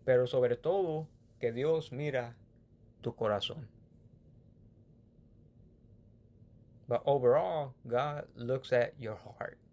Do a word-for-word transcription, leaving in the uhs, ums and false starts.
pero sobre todo que Dios mira tu corazón. But overall, God looks at your heart.